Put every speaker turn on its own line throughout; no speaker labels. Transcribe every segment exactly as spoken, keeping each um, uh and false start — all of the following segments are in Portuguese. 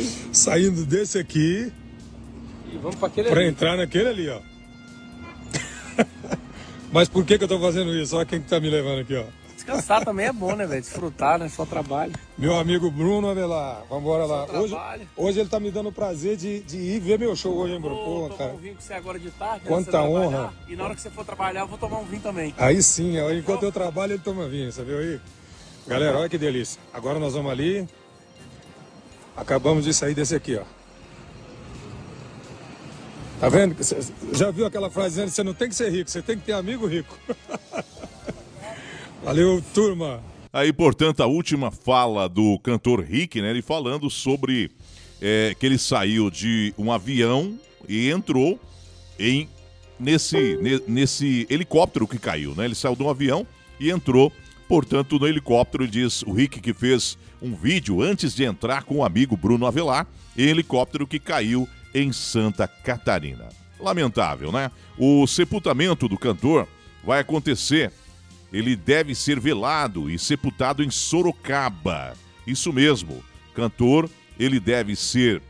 Saindo desse aqui
E vamos pra aquele
pra
ali.
entrar naquele ali, ó. Mas por que que eu tô fazendo isso? Olha quem que tá me levando aqui, ó.
Descansar também é bom, né, velho? Desfrutar, né? Só trabalho.
Meu amigo Bruno Avelar. Vambora lá.
Só
Hoje,
trabalho.
hoje ele tá me dando o prazer de, de ir ver meu show hoje, hein, Bruno?
Vou
Pô,
tomar
cara.
um vinho com você agora de tarde. né,
Quanta
você trabalhar.
honra.
E na hora que você for trabalhar, eu vou tomar um vinho também.
Aí sim, ó, enquanto eu trabalho, ele toma vinho, você viu aí? Galera, olha que delícia. Agora nós vamos ali. Acabamos de sair desse aqui, ó. Tá vendo? Cê já viu aquela frase dizendo que você não tem que ser rico, você tem que ter amigo rico. Valeu, turma.
Aí, portanto, a última fala do cantor Rick, né? Ele falando sobre é, que ele saiu de um avião e entrou em nesse, ne- nesse helicóptero que caiu, né? Ele saiu de um avião e entrou, portanto, no helicóptero. Ele diz, o Rick, que fez um vídeo antes de entrar com o amigo Bruno Avelar em helicóptero que caiu em Santa Catarina. Lamentável, né? O sepultamento do cantor vai acontecer. Ele deve ser velado e sepultado em Sorocaba. Isso mesmo, cantor, ele deve ser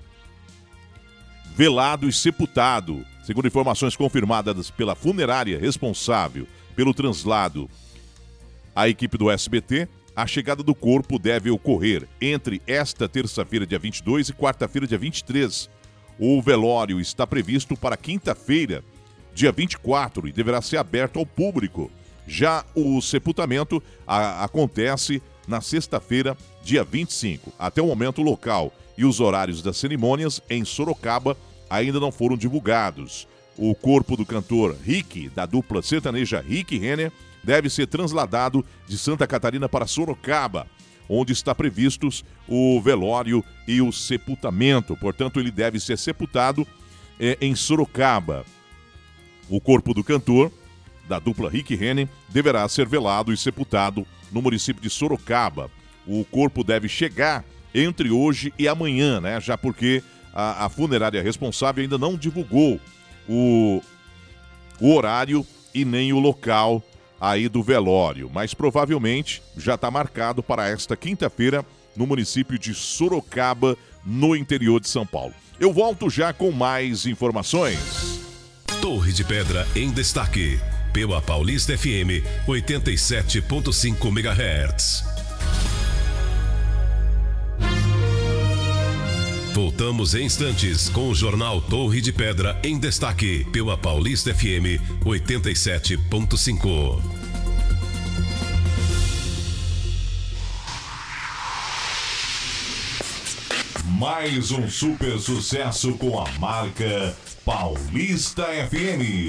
velado e sepultado. Segundo informações confirmadas pela funerária responsável pelo translado à equipe do S B T, a chegada do corpo deve ocorrer entre esta terça-feira, dia vinte e dois, e quarta-feira, dia vinte e três. O velório está previsto para quinta-feira, dia vinte e quatro, e deverá ser aberto ao público. Já o sepultamento a, acontece na sexta-feira, dia vinte e cinco. Até o momento, o local e os horários das cerimônias em Sorocaba ainda não foram divulgados. O corpo do cantor Rick, da dupla sertaneja Rick Renner, deve ser transladado de Santa Catarina para Sorocaba, onde está previstos o velório e o sepultamento. Portanto, ele deve ser sepultado é, em Sorocaba. O corpo do cantor, da dupla Rick Renner, deverá ser velado e sepultado no município de Sorocaba. O corpo deve chegar entre hoje e amanhã, né? Já porque a, a funerária responsável ainda não divulgou o, o horário e nem o local aí do velório, mas provavelmente já está marcado para esta quinta-feira no município de Sorocaba, no interior de São Paulo. Eu volto já com mais informações.
Torre de Pedra em destaque, pela Paulista F M oitenta e sete ponto cinco megahertz. Voltamos em instantes com o Jornal Torre de Pedra em destaque, pela Paulista F M oitenta e sete ponto cinco.
Mais um super sucesso com a marca Paulista F M.